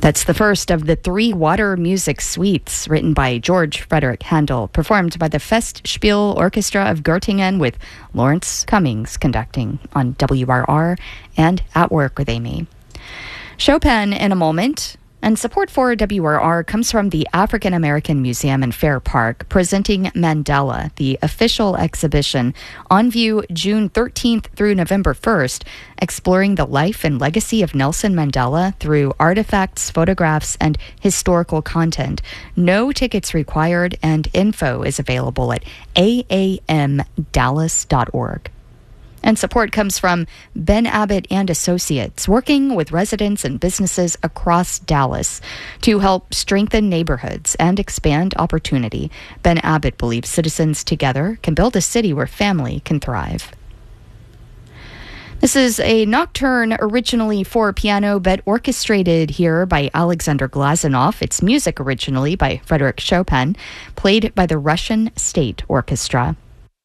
That's the first of the 3 water music suites written by George Frederick Handel, performed by the Festspiel Orchestra of Göttingen with Lawrence Cummings conducting on WRR and At Work with Amy. Chopin in a moment. And support for WRR comes from the African American Museum in Fair Park, presenting Mandela, the official exhibition, on view June 13th through November 1st, exploring the life and legacy of Nelson Mandela through artifacts, photographs, and historical content. No tickets required, and info is available at aamdallas.org. And support comes from Ben Abbott and Associates, working with residents and businesses across Dallas to help strengthen neighborhoods and expand opportunity. Ben Abbott believes citizens together can build a city where family can thrive. This is a nocturne originally for piano, but orchestrated here by Alexander Glazunov. It's music originally by Frédéric Chopin, played by the Russian State Orchestra.